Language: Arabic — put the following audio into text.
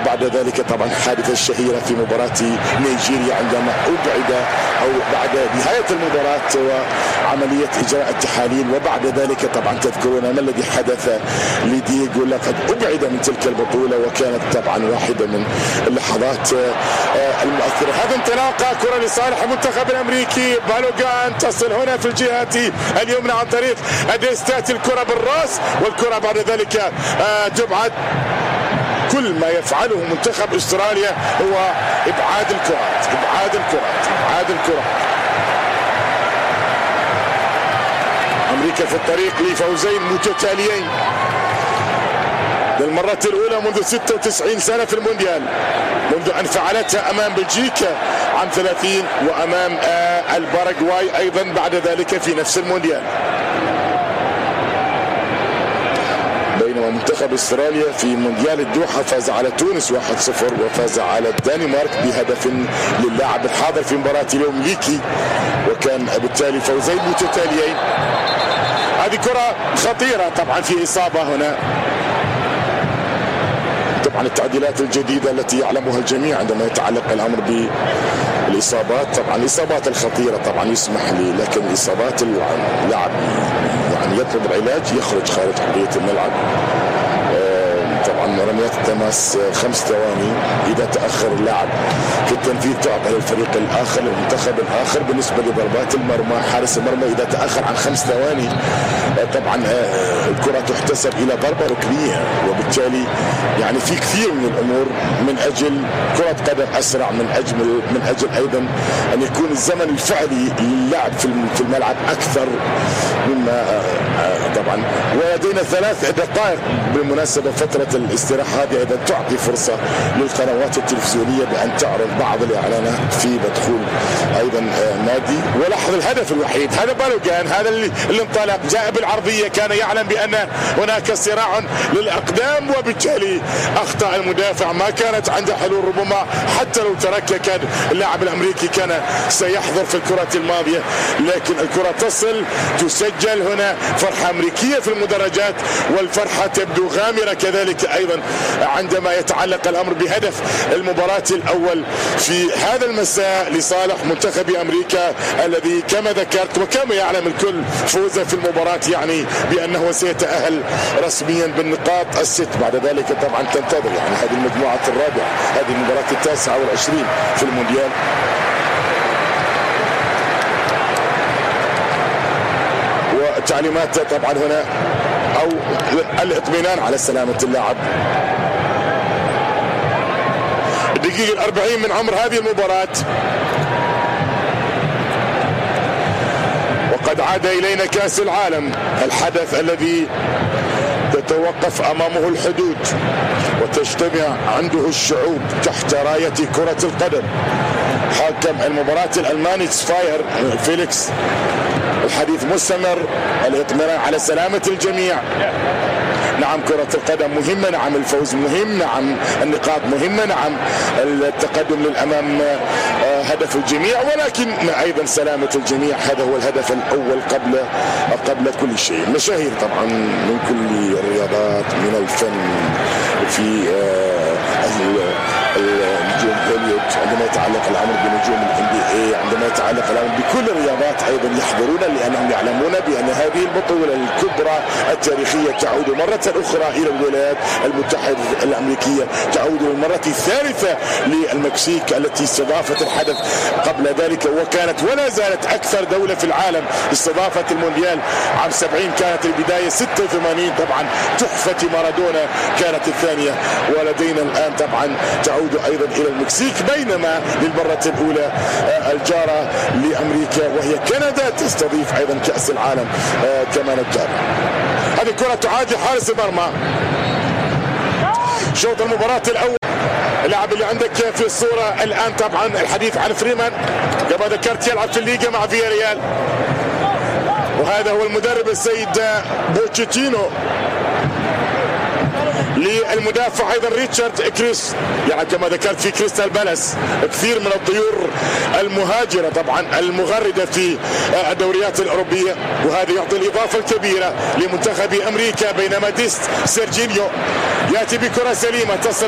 وبعد ذلك طبعا الحادثة الشهيرة في مباراة نيجيريا عندما أبعد أو بعد نهاية المباراة وعملية إجراء التحاليل، وبعد ذلك طبعا تذكرون ما الذي حدث لدييغو، لقد أبعد من تلك البطولة، وكانت طبعا واحدة من اللحظات المؤثرة. هذا انطلاقة كرة لصالح المنتخب الأمريكي، بالوغان تصل هنا في الجهة اليمنى عن طريق أديس، تأتي الكرة بالرأس والكرة بعد ذلك تبعد. كل ما يفعله منتخب استراليا هو ابعاد الكرات ابعاد الكرات ابعاد الكرات. امريكا في الطريق لفوزين متتاليين للمرة الأولى منذ 96 سنة في المونديال، منذ أن فعلتها أمام بلجيكا عام 30 وأمام الباراغواي أيضا بعد ذلك في نفس المونديال. بينما منتخب استراليا في مونديال الدوحة فاز على تونس 1-0 وفاز على الدنمارك بهدف للاعب الحاضر في مباراة اليوم ليكي، وكان بالتالي فوزين متتاليين. هذه كرة خطيرة طبعا في إصابة هنا. طبعا التعديلات الجديدة التي يعلمها الجميع عندما يتعلق الأمر بالإصابات، طبعا الإصابات الخطيرة طبعا يسمح لي، لكن إصابات اللاعب يعني يطلب العلاج يخرج خارج أرضية الملعب. طبعا رميات التماس 5 ثواني، إذا تأخر اللاعب في التنفيذ تعطى للفريق الآخر للمنتخب الآخر. بالنسبة لضربات المرمى حارس المرمى إذا تأخر عن 5 ثواني طبعا الكرة تحتسب إلى ضربة ركنية، وبالتالي يعني في كثير من الأمور من أجل كرة قدم أسرع، من أجل أيضا أن يكون الزمن الفعلي للعب في الملعب أكثر مما طبعا. ولدينا 3 دقائق بالمناسبة فترة الاستراحة هذه أيضا تعطي فرصة للقنوات التلفزيونية بأن تعرض بعض الإعلانات في مدخول أيضا نادي. ولاحظ الهدف الوحيد هذا بالوغان، هذا اللي انطلق جاء بالعرضية، كان يعلم بأن هناك صراع للأقدام وبالتالي أخطأ المدافع، ما كانت عنده حلول. ربما حتى لو ترك كان اللاعب الأمريكي كان سيحضر في الكرة الماضية، لكن الكرة تصل تسجل هنا. فرحة أمريكية في المدرجات، والفرحة تبدو غامرة كذلك أيضا عندما يتعلق الأمر بهدف المباراة الأول في هذا المساء لصالح منتخب أمريكا، الذي كما ذكرت وكما يعلم الكل فوزه في المباراة يعني بأنه سيتأهل رسميا بالنقاط ال6. بعد ذلك طبعا تنتظر يعني هذه المجموعة الرابعة، هذه المباراة 29 في المونديال. وتعليمات طبعا هنا او الاطمئنان على سلامة اللاعب. الدقيقة 40 من عمر هذه المباراة، وقد عاد إلينا كأس العالم، الحدث الذي تتوقف أمامه الحدود وتجتمع عنده الشعوب تحت راية كرة القدم. حكم المباراة الألماني سفاير فيليكس. الحديث مستمر، الاطمئنان على سلامة الجميع. نعم كرة القدم مهمة، نعم الفوز مهم، نعم النقاط مهمة، نعم التقدم للأمام هدف الجميع، ولكن أيضا سلامة الجميع هذا هو الهدف الأول قبل كل شيء. مشاهير طبعا من كل الرياضات، من الفن، في النجوم هوليوود عندما يتعلق الأمر بنجوم NBA، عندما يتعلق الأمر بكل الرياضات أيضا يحضرون، لأنهم يعلمون بأن هذه البطولة الكبرى التاريخية تعود مرة أخرى إلى الولايات المتحدة الأمريكية، تعود للمرة الثالثة للمكسيك التي استضافت الحدث قبل ذلك، وكانت ولا زالت أكثر دولة في العالم استضافت المونديال. عام 70 كانت البداية، 86 طبعا تحفة مارادونا كانت الثانية، ولدينا الآن طبعا تعود أيضا إلى المكسيك، بينما للمرة الأولى الجارة لأمريكا وهي كندا تستضيف أيضا كأس العالم كما نتابع. هذه كرة تعادي حارس المرمى. شوط المباراة الأول، اللاعب اللي عندك في الصورة الآن طبعا الحديث عن فريمان، كما ذكرت يلعب في الليغا مع فياريال، وهذا هو المدرب السيد بوتشيتينو. للمدافع ايضا ريتشارد كريس، يعني كما ذكرت في كريستال بالاس كثير من الطيور المهاجره طبعا المغرده في الدوريات الاوروبيه، وهذا يعطي الاضافه الكبيره لمنتخب امريكا. بينما ديست سيرجينيو ياتي بكره سليمه تصل